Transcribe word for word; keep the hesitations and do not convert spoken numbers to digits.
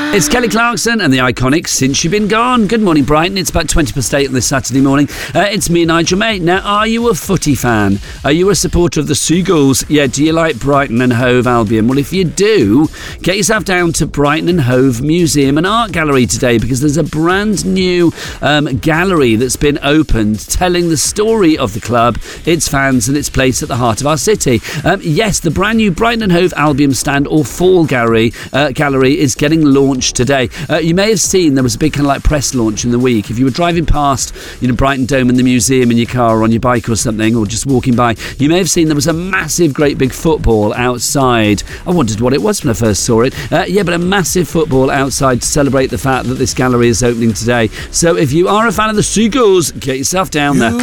It's Kelly Clarkson and the Iconics, Since You've Been Gone. Good morning, Brighton. It's about twenty past eight on this Saturday morning. Uh, it's me, Nigel May. Now, are you a footy fan? Are you a supporter of the Seagulls? Yeah, do you like Brighton and Hove Albion? Well, if you do, get yourself down to Brighton and Hove Museum and Art Gallery today, because there's a brand new um, gallery that's been opened telling the story of the club, its fans and its place at the heart of our city. Um, yes, the brand new Brighton and Hove Albion stand or fall gallery, uh, gallery is getting launched today. Uh, you may have seen there was a big kind of like press launch in the week. If you were driving past, you know, Brighton Dome and the museum in your car or on your bike or something, or just walking by, you may have seen there was a massive, great big football outside. I wondered what it was when I first saw it. Uh, yeah, but a massive football outside to celebrate the fact that this gallery is opening today. So if you are a fan of the Seagulls, get yourself down there.